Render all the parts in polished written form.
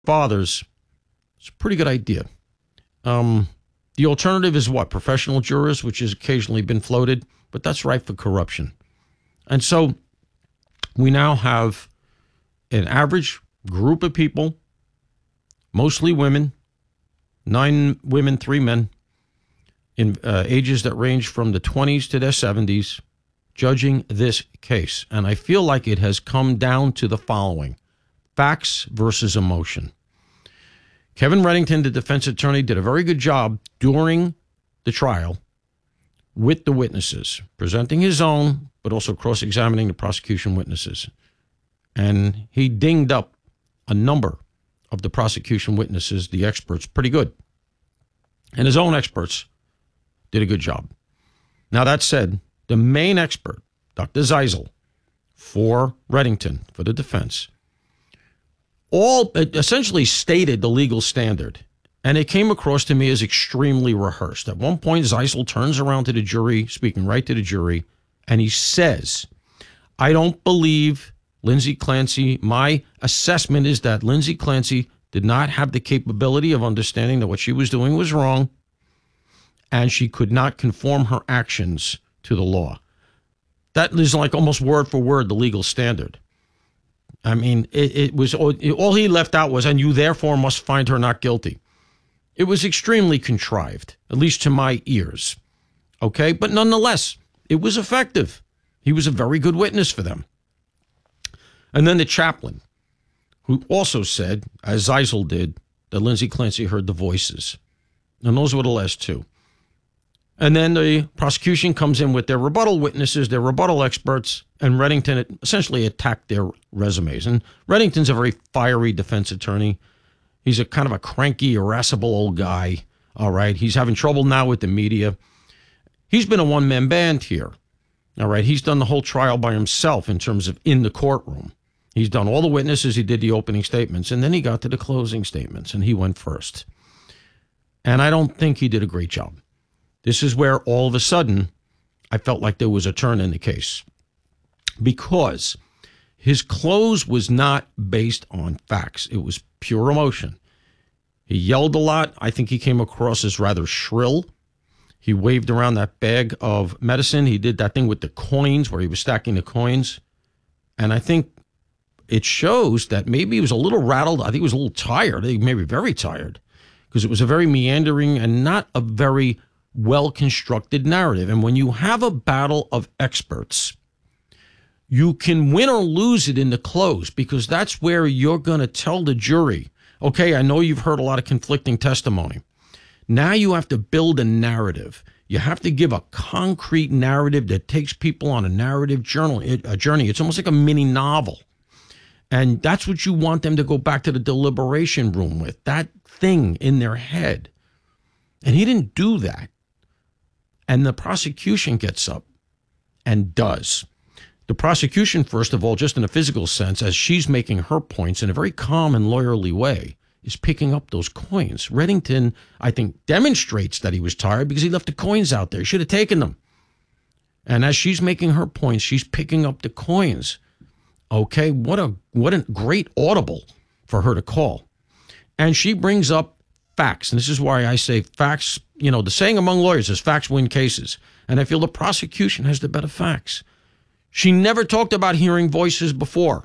fathers, it's a pretty good idea. The alternative is what? Professional jurors, which has occasionally been floated, but that's rife for corruption. And so we now have an average group of people, mostly women, 9 women, 3 men, in ages that range from the 20s to their 70s, judging this case. And I feel like it has come down to the following: facts versus emotion. Kevin Reddington, the defense attorney, did a very good job during the trial with the witnesses, presenting his own, but also cross-examining the prosecution witnesses. And he dinged up a number of the prosecution witnesses, the experts, pretty good. And his own experts did a good job. Now, that said, the main expert, Dr. Zeisel, for Reddington, for the defense, all essentially stated the legal standard. And it came across to me as extremely rehearsed. At one point, Zeisel turns around to the jury, speaking right to the jury, and he says, I don't believe Lindsay Clancy. My assessment is that Lindsay Clancy did not have the capability of understanding that what she was doing was wrong, and she could not conform her actions to the law. That is like almost word for word the legal standard. I mean, it was all he left out was, and you therefore must find her not guilty. It was extremely contrived, at least to my ears. Okay, but nonetheless, it was effective. He was a very good witness for them. And then the chaplain, who also said, as Zeisel did, that Lindsay Clancy heard the voices. And those were the last 2. And then the prosecution comes in with their rebuttal witnesses, their rebuttal experts, and Reddington essentially attacked their resumes. And Reddington's a very fiery defense attorney. He's a kind of a cranky, irascible old guy. All right. He's having trouble now with the media. He's been a one-man band here. All right. He's done the whole trial by himself in terms of in the courtroom. He's done all the witnesses. He did the opening statements. And then he got to the closing statements, and he went first. And I don't think he did a great job. This is where all of a sudden I felt like there was a turn in the case, because his close was not based on facts. It was pure emotion. He yelled a lot. I think he came across as rather shrill. He waved around that bag of medicine. He did that thing with the coins where he was stacking the coins. And I think it shows that maybe he was a little rattled. I think he was a little tired, maybe very tired, because it was a very meandering and not a very well-constructed narrative. And when you have a battle of experts, you can win or lose it in the close, because that's where you're going to tell the jury, okay, I know you've heard a lot of conflicting testimony. Now you have to build a narrative. You have to give a concrete narrative that takes people on a narrative journey. It's almost like a mini novel. And that's what you want them to go back to the deliberation room with, that thing in their head. And he didn't do that. And the prosecution gets up and does. The prosecution, first of all, just in a physical sense, as she's making her points in a very calm and lawyerly way, is picking up those coins. Reddington, I think, demonstrates that he was tired because he left the coins out there. He should have taken them. And as she's making her points, she's picking up the coins. Okay, what a great audible for her to call. And she brings up facts. And this is why I say facts, the saying among lawyers is facts win cases. And I feel the prosecution has the better facts. She never talked about hearing voices before.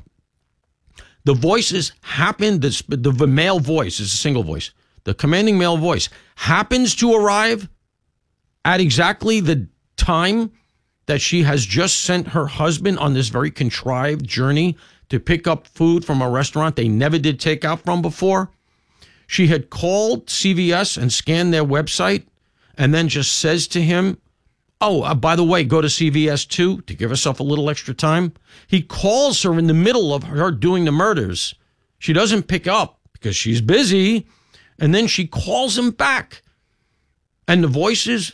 The voices happened, the male voice is a single voice. The commanding male voice happens to arrive at exactly the time that she has just sent her husband on this very contrived journey to pick up food from a restaurant they never did take out from before. She had called CVS and scanned their website and then just says to him, oh, by the way, go to CVS too, to give herself a little extra time. He calls her in the middle of her doing the murders. She doesn't pick up because she's busy. And then she calls him back. And the voices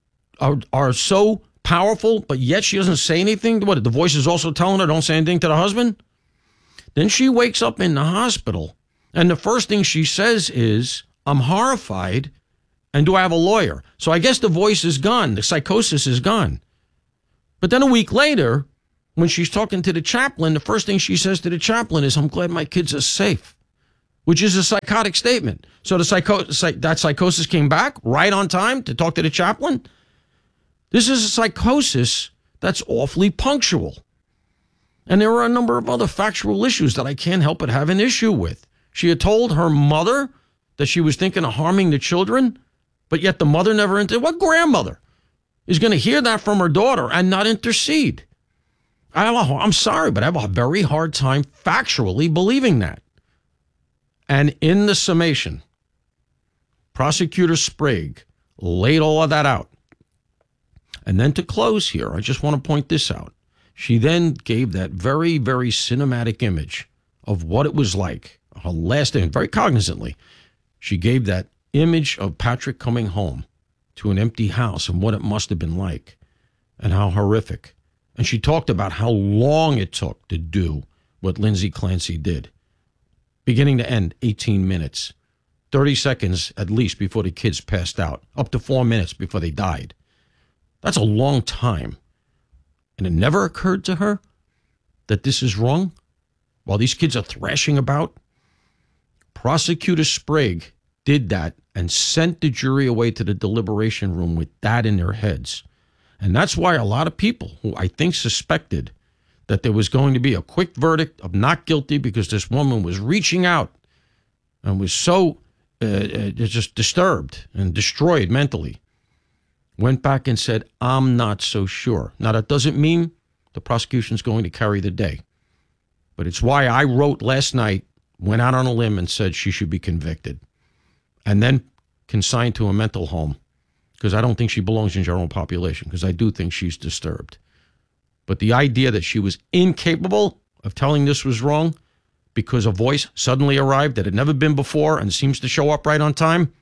are so powerful, but yet she doesn't say anything. What, the voice is also telling her don't say anything to the husband? Then she wakes up in the hospital. And the first thing she says is, I'm horrified. And do I have a lawyer? So I guess the voice is gone. The psychosis is gone. But then a week later, when she's talking to the chaplain, the first thing she says to the chaplain is, I'm glad my kids are safe. which is a psychotic statement. So that psychosis came back right on time to talk to the chaplain. This is a psychosis that's awfully punctual. And there are a number of other factual issues that I can't help but have an issue with. She had told her mother that she was thinking of harming the children, but yet the mother never intervened. What grandmother is going to hear that from her daughter and not intercede? I'm sorry, but I have a very hard time factually believing that. And in the summation, Prosecutor Sprague laid all of that out. And then to close here, I just want to point this out. She then gave that very, very cinematic image of what it was like. Her last image, very cognizantly, she gave that image of Patrick coming home to an empty house and what it must have been like and how horrific. And she talked about how long it took to do what Lindsay Clancy did. Beginning to end, 18 minutes. 30 seconds at least before the kids passed out. Up to 4 minutes before they died. That's a long time. And it never occurred to her that this is wrong while these kids are thrashing about. Prosecutor Sprague did that and sent the jury away to the deliberation room with that in their heads. And that's why a lot of people who I think suspected that there was going to be a quick verdict of not guilty because this woman was reaching out and was so just disturbed and destroyed mentally, went back and said, I'm not so sure. Now, that doesn't mean the prosecution's going to carry the day. But it's why I wrote last night, went out on a limb and said she should be convicted and then consigned to a mental home because I don't think she belongs in general population because I do think she's disturbed. But the idea that she was incapable of telling this was wrong because a voice suddenly arrived that had never been before and seems to show up right on time,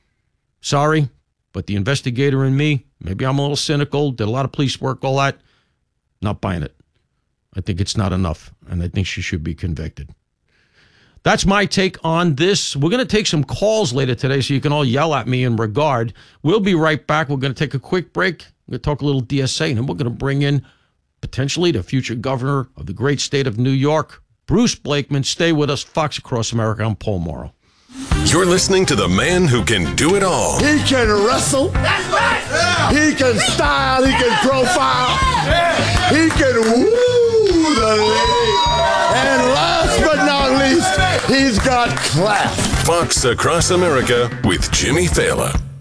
sorry. But the investigator in me, maybe I'm a little cynical, did a lot of police work, all that, not buying it. I think it's not enough, and I think she should be convicted. That's my take on this. We're going to take some calls later today so you can all yell at me in regard. We'll be right back. We're going to take a quick break. We're going to talk a little DSA, and then we're going to bring in potentially the future governor of the great state of New York, Bruce Blakeman. Stay with us. Fox Across America. I'm Paul Morrow. You're listening to the man who can do it all. He can wrestle. That's right. Yeah. He can style. He can profile. Yeah. He can woo the lady. And last but not least, he's got class. Fox Across America with Jimmy Fallon.